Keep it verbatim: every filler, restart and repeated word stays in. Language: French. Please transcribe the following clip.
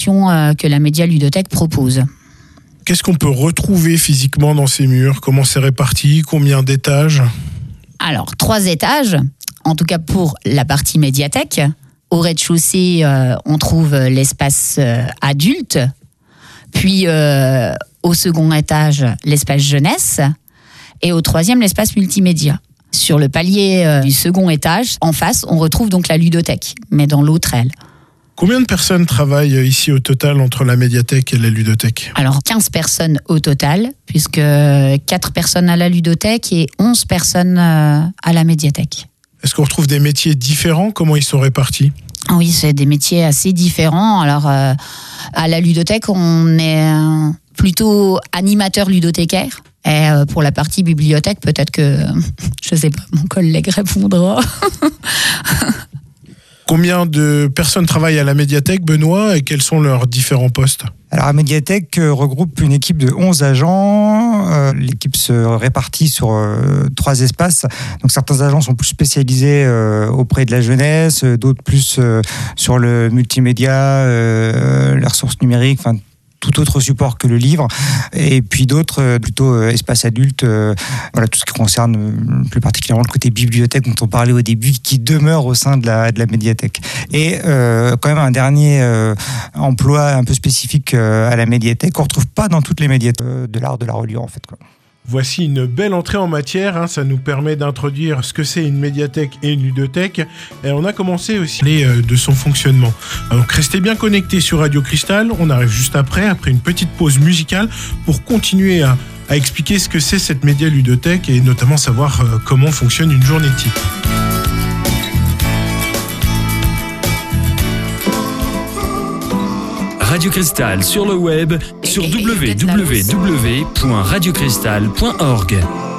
solutions euh, que la médialudothèque propose. Qu'est-ce qu'on peut retrouver physiquement dans ces murs ? Comment c'est réparti ? Combien d'étages ? Alors, trois étages, en tout cas pour la partie médiathèque. Au rez-de-chaussée, euh, on trouve l'espace euh, adulte, puis euh, au second étage, l'espace jeunesse, et au troisième, l'espace multimédia. Sur le palier euh, du second étage, en face, on retrouve donc la ludothèque, mais dans l'autre aile. Combien de personnes travaillent ici au total entre la médiathèque et la ludothèque ? Alors, quinze personnes au total, puisque quatre personnes à la ludothèque et onze personnes euh, à la médiathèque. Est-ce qu'on retrouve des métiers différents ? Comment ils sont répartis ? Oui, c'est des métiers assez différents. Alors, euh, à la ludothèque, on est euh, plutôt animateur ludothécaire. Et euh, pour la partie bibliothèque, peut-être que, je sais pas, mon collègue répondra. Combien de personnes travaillent à la médiathèque, Benoît, et quels sont leurs différents postes ? Alors, la médiathèque regroupe une équipe de onze agents. Euh, l'équipe se répartit sur euh, trois espaces. Donc, certains agents sont plus spécialisés euh, auprès de la jeunesse, d'autres plus euh, sur le multimédia, euh, les ressources numériques, enfin, tout autre support que le livre, et puis d'autres euh, plutôt euh, espace adulte, euh, voilà, tout ce qui concerne euh, plus particulièrement le côté bibliothèque dont on parlait au début, qui demeure au sein de la, de la médiathèque. Et euh, quand même un dernier euh, emploi un peu spécifique euh, à la médiathèque, qu'on ne retrouve pas dans toutes les médiathèques euh, de l'art de la reliure en fait, quoi. Voici une belle entrée en matière, hein, ça nous permet d'introduire ce que c'est une médiathèque et une ludothèque. Et on a commencé aussi les, euh, de son fonctionnement. Donc restez bien connectés sur Radio Cristal, on arrive juste après, après une petite pause musicale, pour continuer à, à expliquer ce que c'est cette média-ludothèque et notamment savoir euh, comment fonctionne une journée type. Radio Cristal sur le web sur w w w point radio cristal point org.